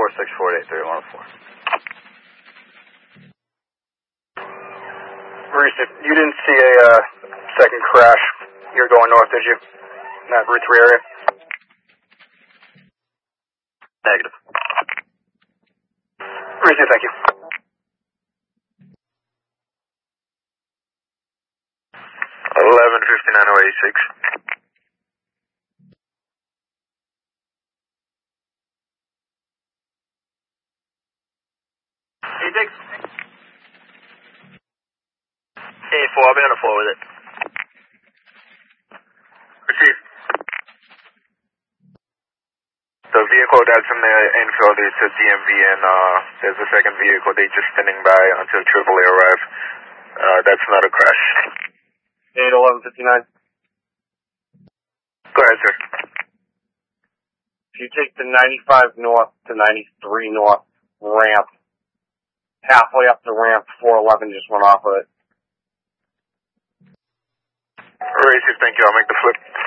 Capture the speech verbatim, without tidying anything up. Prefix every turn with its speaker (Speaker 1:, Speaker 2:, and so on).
Speaker 1: four six four eight three one four.
Speaker 2: Maurice, you didn't see a uh, second crash. You're going north, did you? In that Route three area?
Speaker 1: Negative.
Speaker 2: Maurice, thank you.
Speaker 1: eleven fifty-nine oh eighty-six.
Speaker 2: eighty-six.
Speaker 1: eighty-four, I'll be on the floor with it.
Speaker 2: Receive.
Speaker 1: The vehicle that's in the infield is a D M V, and uh, there's a second vehicle. They just standing by until triple A arrive. Uh, that's not a crash.
Speaker 2: eight eleven fifty-nine.
Speaker 1: Go ahead, sir.
Speaker 2: If you take the ninety-five north to ninety-three north ramp, halfway up the ramp, four eleven just went off of it.
Speaker 1: Racist, thank you. I'll make the flip.